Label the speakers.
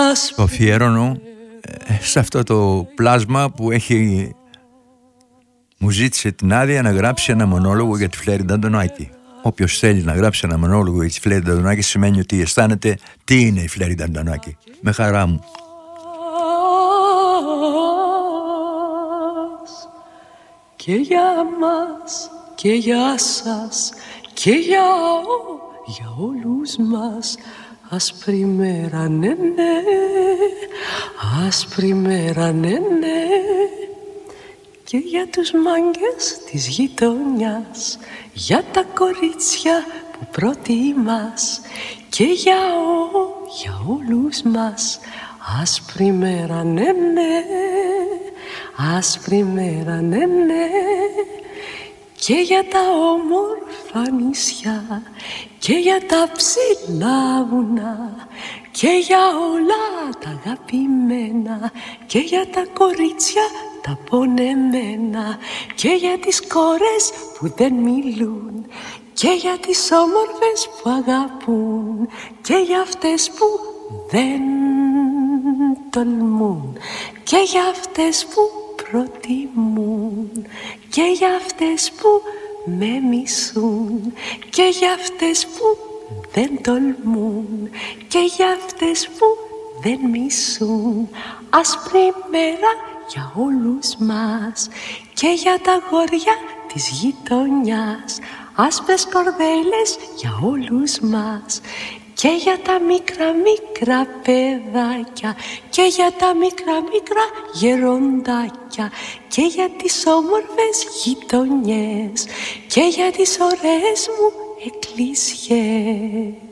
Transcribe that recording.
Speaker 1: Το αφιέρωνω σε αυτό το πλάσμα που έχει... Μου ζήτησε την άδεια να γράψει ένα μονόλογο για τη Φλέριντα Αντωνάκη. Όποιος θέλει να γράψει ένα μονόλογο για τη Φλέριντα Αντωνάκη σημαίνει ότι αισθάνεται τι είναι η Φλέριντα Αντωνάκη. Με χαρά μου.
Speaker 2: Και για μας και για σας και για όλους μας. Άσπρη μέρα, ναι, ναι, άσπρη μέρα, ναι, ναι. Και για τους μάγκες της γειτονιάς, για τα κορίτσια που πρώτοι μας, και για όλους μας. Άσπρη μέρα, ναι, ναι, άσπρη μέρα, ναι, ναι. Και για τα όμορφα νησιά και για τα ψηλά βουνά και για όλα τα αγαπημένα και για τα κορίτσια τα πονεμένα και για τις κόρες που δεν μιλούν και για τις όμορφες που αγαπούν και για αυτές που δεν τολμούν και για αυτές που προτιμούν και για αυτές που με μισούν και για αυτές που δεν τολμούν και για αυτές που δεν μισούν. Άσπρη μέρα για όλους μας και για τα αγόρια της γειτονιάς. Άσπρες κορδέλες για όλους μας και για τα μικρά παιδάκια και για τα μικρά γεροντάκια και για τις όμορφες γειτονιές και για τις ωραίες μου εκκλησιές.